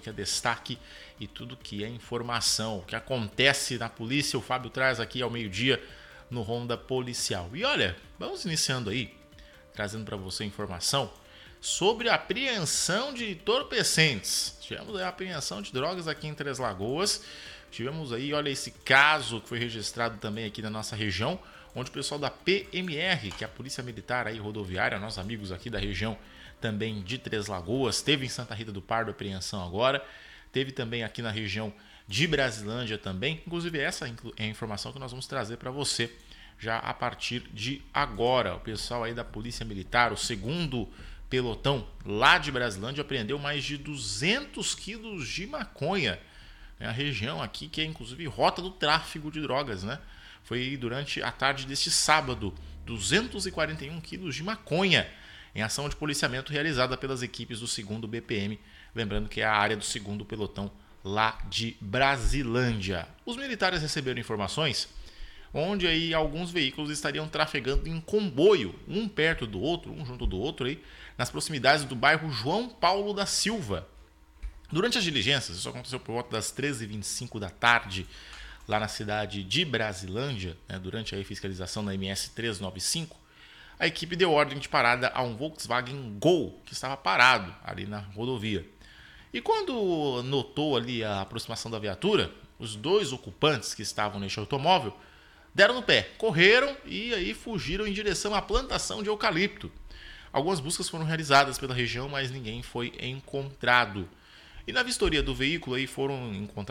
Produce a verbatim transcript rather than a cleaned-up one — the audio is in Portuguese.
que é destaque e tudo que é informação. O que acontece na polícia, o Fábio traz aqui ao meio-dia no Ronda Policial. E olha, vamos iniciando aí, trazendo para você informação sobre a apreensão de entorpecentes. Tivemos a apreensão de drogas aqui em Três Lagoas. Tivemos aí, olha, esse caso que foi registrado também aqui na nossa região, onde o pessoal da P M R, que é a Polícia Militar aí rodoviária, nossos amigos aqui da região também de Três Lagoas, teve em Santa Rita do Pardo a apreensão agora, teve também aqui na região de Brasilândia também. Inclusive essa é a informação que nós vamos trazer para você já a partir de agora. O pessoal aí da Polícia Militar, o segundo pelotão lá de Brasilândia, apreendeu mais de duzentos quilos de maconha. É a região aqui que é inclusive rota do tráfico de drogas, né? Foi durante a tarde deste sábado, duzentos e quarenta e um quilos de maconha em ação de policiamento realizada pelas equipes do segundo B P M, lembrando que é a área do segundo pelotão lá de Brasilândia. Os militares receberam informações onde aí alguns veículos estariam trafegando em comboio, um perto do outro, um junto do outro, aí, nas proximidades do bairro João Paulo da Silva. Durante as diligências, isso aconteceu por volta das treze e vinte e cinco da tarde, lá na cidade de Brasilândia, né, durante a fiscalização da M S trezentos e noventa e cinco, a equipe deu ordem de parada a um Volkswagen Gol, que estava parado ali na rodovia. E quando notou ali a aproximação da viatura, os dois ocupantes que estavam neste automóvel deram no pé, correram e aí fugiram em direção à plantação de eucalipto. Algumas buscas foram realizadas pela região, mas ninguém foi encontrado. E na vistoria do veículo aí foram encontrados